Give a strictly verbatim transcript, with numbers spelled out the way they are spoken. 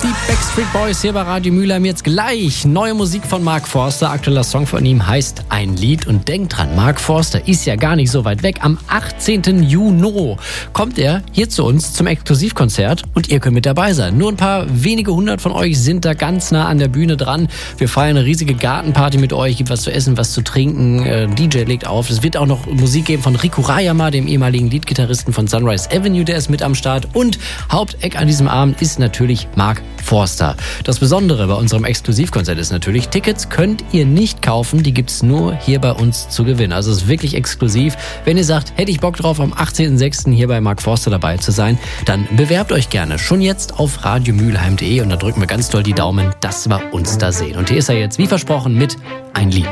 die Backstreet Boys hier bei Radio Mülheim. Jetzt gleich neue Musik von Mark Forster. Aktueller Song von ihm heißt Ein Lied. Und denkt dran, Mark Forster ist ja gar nicht so weit weg. Am achtzehnten Juni kommt er hier zu uns zum Exklusivkonzert und ihr könnt mit dabei sein. Nur ein paar wenige hundert von euch sind da ganz nah an der Bühne dran. Wir feiern eine riesige Gartenparty mit euch, gibt was zu essen, was zu trinken. Äh, D J legt auf. Es wird auch noch Musik geben von Riku Rayama, dem ehemaligen Leadgitarristen von Sunrise Avenue. Der ist mit am Start. Und Haupteck an diesem Abend ist natürlich Mark Forster. Das Besondere bei unserem Exklusivkonzert ist natürlich, Tickets könnt ihr nicht kaufen, die gibt's nur hier bei uns zu gewinnen. Also es ist wirklich exklusiv. Wenn ihr sagt, hätte ich Bock drauf, am achtzehnten sechsten hier bei Mark Forster dabei zu sein, dann bewerbt euch gerne schon jetzt auf radiomülheim punkt de und da drücken wir ganz doll die Daumen, dass wir uns da sehen. Und hier ist er jetzt, wie versprochen, mit Ein Lied.